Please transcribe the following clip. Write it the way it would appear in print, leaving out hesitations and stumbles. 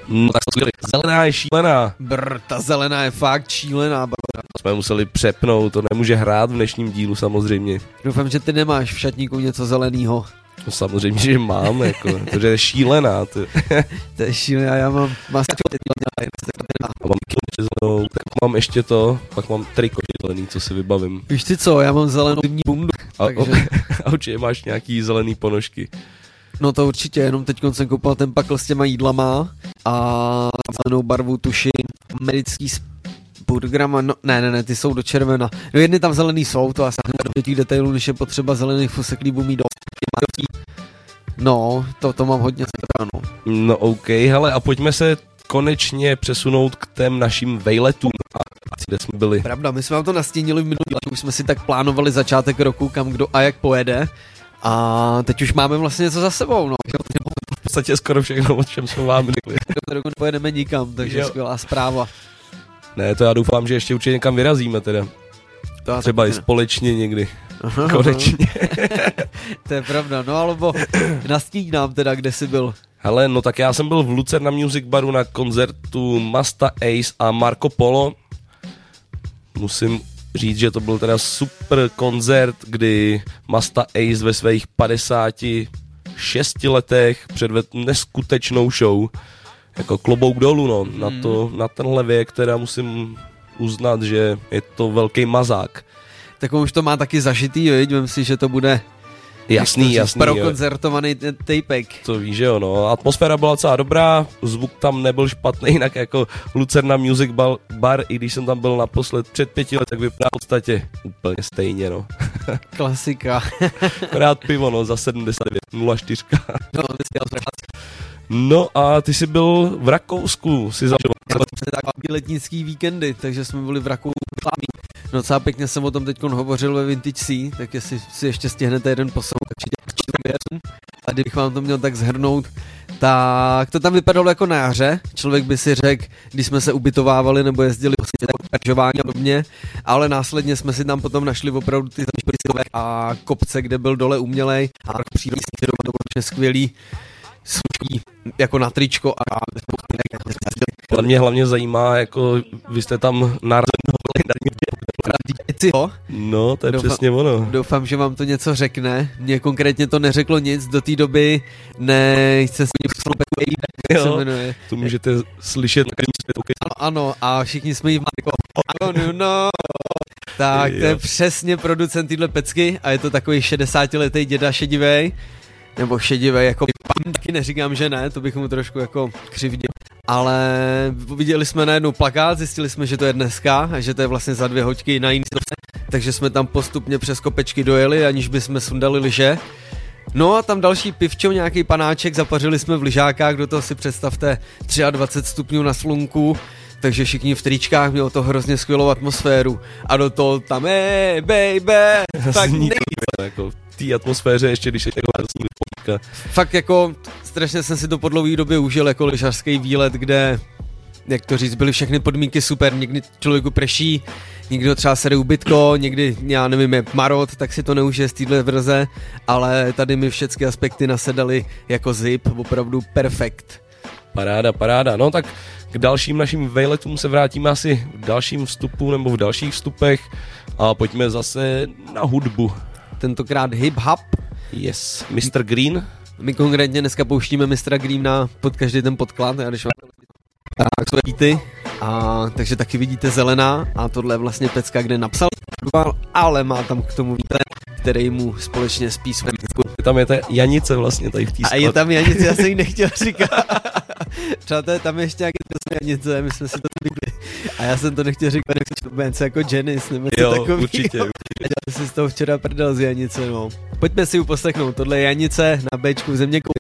No tak zelená je šílená. Ta zelená je fakt šílená. Jsme museli přepnout, to nemůže hrát v dnešním dílu samozřejmě. Doufám, že ty nemáš v šatníku něco zeleného. No samozřejmě, že mám, jako, protože je šílená. To je šílená, já mám zelenou, tak mám ještě to, pak mám triko zelený, co si vybavím. Víš ty co, já mám zelenou zimní bundu, takže... A určitě máš nějaký zelený ponožky. No to určitě, jenom teď jsem koupil ten pakl s těma jídlama a zelenou barvu tuším americký s burgerama, no ne, ty jsou do červena. No jedny tam zelený jsou, to asi do těch detailů, než je potřeba zelených fuseklí bumí do... No, to mám hodně zelenou. No OK, hele, a pojďme se konečně přesunout k těm našim vejletům, kde jsme byli. Pravda, my jsme vám to nastínili v minulý, už jsme si tak plánovali začátek roku, kam kdo a jak pojede. A teď už máme vlastně něco za sebou, no. V podstatě skoro všechno, o čem jsme vám řekli. Dokud pojedeme nikam, takže skvělá zpráva. Ne, to já doufám, že ještě určitě někam vyrazíme teda. To třeba i společně někdy. Konečně. To je pravda, no alebo nastíň nám teda, kde jsi byl. Hele, no tak já jsem byl v Lucerna Music Baru na koncertu Masta Ace a Marco Polo. Musím říct, že to byl teda super koncert, kdy Masta Ace ve svých 56 letech předvedl neskutečnou show. Jako klobouk dolů, no, na tenhle věk teda musím uznat, že je to velký mazák. Tak on už to má taky zažitý, viď? Vem si, že to bude jasný. prokoncertovaný tapek. To víš, že jo, no. Atmosféra byla docela dobrá, zvuk tam nebyl špatný, jinak jako Lucerna Music Bar, i když jsem tam byl naposled před 5 lety, tak vypadá v podstatě úplně stejně, no. Klasika. Rád pivo, no, za 79, 0,4. No a ty jsi byl v Rakousku, si zažil. Letnický víkendy, takže jsme byli v Rakousku. No docela pěkně jsem o tom teď hovořil ve Vintage Sea, tak jestli si ještě stihnete jeden posun, a kdybych vám to měl tak zhrnout, tak to tam vypadalo jako na jaře. Člověk by si řekl, když jsme se ubytovávali nebo jezdili a podobně, ale následně jsme si tam potom našli opravdu ty a kopce, kde byl dole umělej a přírodní to skvělý služí jako na tričko a mě hlavně zajímá, jako vy jste tam No, to je přesně ono. Doufám, že vám to něco řekne. Mně konkrétně to neřeklo nic, do té doby nechce se jmenuje. To můžete slyšet. Ano, a všichni jsme jí jako no. Tak to je přesně producent téhle pecky a je to takový 60letý děda šedivej. Nebo šedivej, jako taky neříkám, že ne, to bych mu trošku jako křivdil. Ale viděli jsme najednou plakát, zjistili jsme, že to je dneska a že to je vlastně za 2 hoďky na jiný stopce. Takže jsme tam postupně přes kopečky dojeli, aniž bychom sundali lyže. No a tam další pivčo, nějaký panáček, zapařili jsme v lyžákách, do toho si představte 23 stupňů na slunku. Takže všichni v tričkách, mělo to hrozně skvělou atmosféru. A do toho tam, baby, tak jako v té atmosféře ještě, když je fakt jako, strašně jsem si to po dlouhé době užil jako lyžařský výlet, kde, jak to říct, byly všechny podmínky super, někdy člověku prší, někdo třeba sere ubytko, někdy, já nevím, je marot, tak si to neužije z téhle verze, ale tady mi všechny aspekty nasedaly jako zip, opravdu perfekt. Paráda, no tak k dalším našim vejletům se vrátíme asi v dalším vstupu nebo v dalších vstupech a pojďme zase na hudbu. Tentokrát hip-hop. Yes, Mr. Green. My konkrétně dneska pouštíme Mr. Greena pod každý ten podklad, a když tak jsou beaty, takže taky vidíte zelená a tohle je vlastně pecka, kde napsal, ale má tam k tomu vítr, který mu společně spí svou pecku. Tam je ta Janice vlastně tady v té skladbě. A je tam Janice, já jsem jí nechtěl říkat. Přátelé, tam ještě nějaké Janice, my jsme si to zvykli. A já jsem to nechtěl říkat, něco jako Janice, nebo jo, takový. Určitě. Já jsem si z toho včera prdel z Janice, no. Pojďme si ji poslechnout, tohle je Janice na Bčku v Země.